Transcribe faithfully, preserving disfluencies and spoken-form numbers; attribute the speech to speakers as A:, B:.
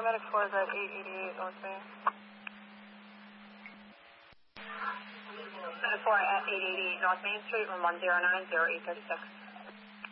A: Paramedic four is at eight eighty-eight North Main. Paramedic four at eight eighty-eight North Main Street, one one zero nine zero eight three six.